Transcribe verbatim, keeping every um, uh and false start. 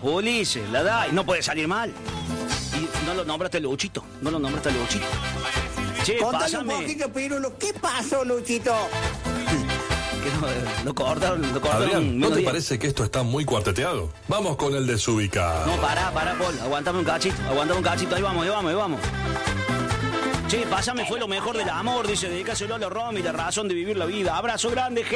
Ulises, la da y no puede salir mal. Y no lo nombraste Luchito, no lo nombraste Luchito. Che, Contale pásame. un poquito, Pirulo. ¿Qué pasó, Luchito? Que no, lo cortaron, lo cortaron. Adrián, ¿no te día. parece que esto está muy cuarteteado? Vamos con el desubicado. No, pará, pará, Paul. Aguantame un cachito, aguantame un cachito. Ahí vamos, ahí vamos, ahí vamos. Che, pásame fue lo mejor del amor, dice, dedícaselo a los Romy, la razón de vivir la vida. Abrazo grande, gente.